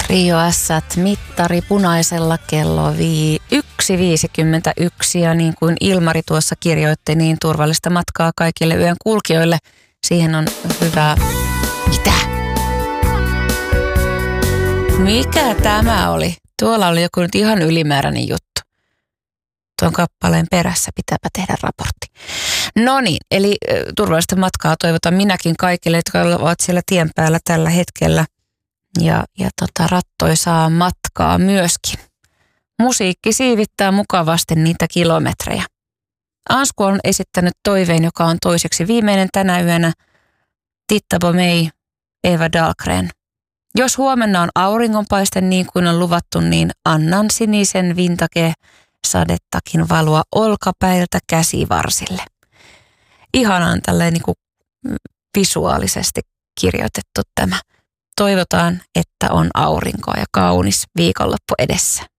Rio Ässät, mittari punaisella kello 1.51 ja niin kuin Ilmari tuossa kirjoitti, niin turvallista matkaa kaikille yön kulkijoille. Siihen on hyvää... Mitä? Mikä tämä oli? Tuolla oli joku nyt ihan ylimääräinen juttu. Tuon kappaleen perässä pitääpä tehdä raportti. No niin, eli turvallista matkaa toivotan minäkin kaikille, jotka ovat siellä tien päällä tällä hetkellä. Ja rattoisaa matkaa myöskin. Musiikki siivittää mukavasti niitä kilometrejä. Ansku on esittänyt toiveen, joka on toiseksi viimeinen tänä yönä. Titta Bomei, Eva Dahlgren. Jos huomenna on auringonpaiste niin kuin on luvattu, niin annan sinisen vintage-sadettakin valua olkapäiltä käsivarsille. Ihanaan tälleen niin kuin visuaalisesti kirjoitettu tämä. Toivotaan, että on aurinkoa ja kaunis viikonloppu edessä.